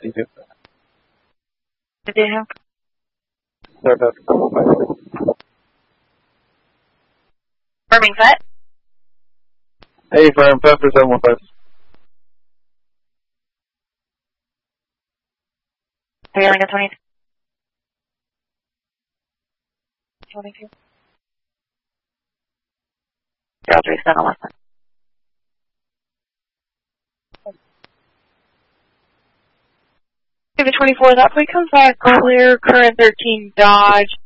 Thank you. Did you have? Start at 5. Firming set. Hey, firm, 54715. Trailing at 22. 22. 03 David 24, that plate comes back clear, current 13 Dodge,